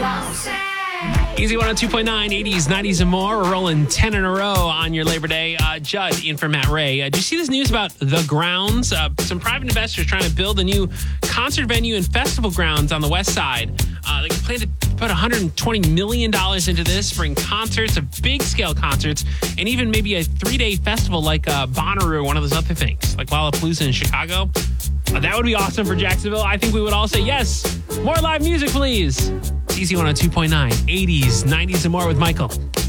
Easy 102.9, 80s, 90s, and more. We're rolling 10 in a row on your Labor Day. Judd in for Matt Ray. Did you see this news about The Grounds? Some private investors trying to build a new concert venue and festival grounds on the west side. They plan to put $120 million into this, bring concerts, big-scale concerts, and even maybe a 3-day festival like Bonnaroo or one of those other things, like Lollapalooza in Chicago. That would be awesome for Jacksonville. I think we would all say, yes, more live music, please. It's Easy 102.9, 80s, 90s, and more with Michael.